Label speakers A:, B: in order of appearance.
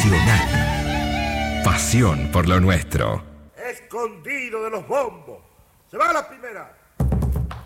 A: Nacional. Pasión por lo nuestro.
B: Escondido de los bombos. Se va a la primera.